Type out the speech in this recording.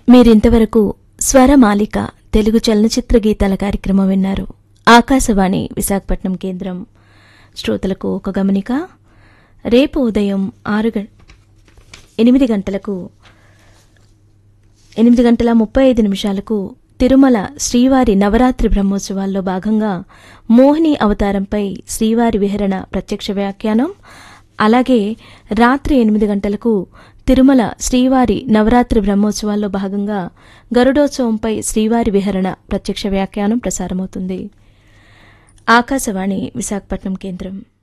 మీరింతవరకు స్వరమాలిక తెలుగు చలనచిత్ర గీతాల కార్యక్రమం విన్నారు. ఆకాశవాణి విశాఖపట్నం కేంద్రం. శ్రోతలకు ఒక గమనిక. రేపు ఉదయం 8 గంటలకు 8:35 తిరుమల శ్రీవారి నవరాత్రి బ్రహ్మోత్సవాల్లో భాగంగా మోహిని అవతారంపై శ్రీవారి విహరణ ప్రత్యక్ష వ్యాఖ్యానం, అలాగే రాత్రి 8 గంటలకు తిరుమల శ్రీవారి నవరాత్రి బ్రహ్మోత్సవాల్లో భాగంగా గరుడోత్సవంపై శ్రీవారి విహరణ ప్రత్యక్ష వ్యాఖ్యానం ప్రసారమవుతుంది. ఆకాశవాణి విశాఖపట్నం కేంద్రం.